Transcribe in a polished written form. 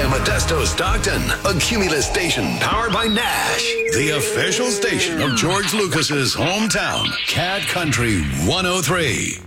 Modesto, Stockton. A Cumulus station powered by Nash. The official station of George Lucas's hometown, Cat Country 103.